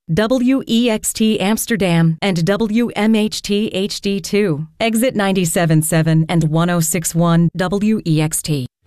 WEXT Amsterdam, and WMHT HD2, exit 97.7 and 106.1 WEXT.